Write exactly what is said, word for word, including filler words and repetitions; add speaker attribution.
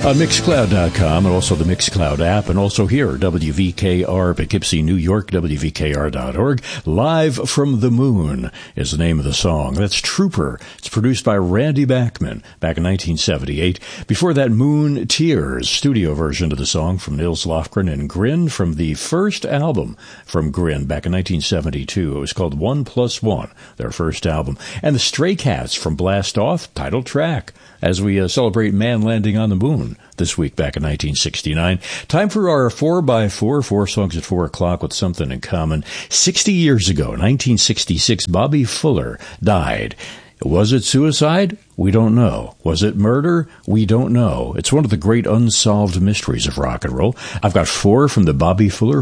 Speaker 1: on Mixcloud dot com and also the Mixcloud app, and also here, W V K R, Poughkeepsie, New York, W V K R dot org. Live from the Moon is the name of the song. That's Trooper. It's produced by Randy Bachman back in nineteen seventy-eight. Before that, Moon Tears, studio version of the song from Nils Lofgren and Grin from the first album from Grin back in nineteen seventy-two. It was called One Plus One, their first album. And the Stray Cats from Blast Off, title track, as we uh, celebrate man landing on the moon this week back in nineteen sixty-nine. Time for our four by four, four songs at four o'clock with something in common. Sixty years ago, nineteen sixty-six, Bobby Fuller died. Was it suicide? We don't know. Was it murder? We don't know. It's one of the great unsolved mysteries of rock and roll. I've got four from the Bobby Fuller